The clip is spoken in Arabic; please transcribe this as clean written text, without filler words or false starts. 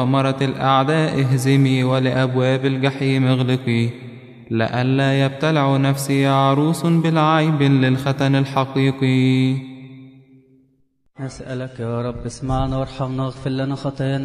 مؤامرة الأعداء اهزمي، ولأبواب الجحيم اغلقي، لئلا يبتلع نفسي عروس بالعيب للختن الحقيقي. نسألك يا رب اسمعنا وارحمنا واغفر لنا خطايانا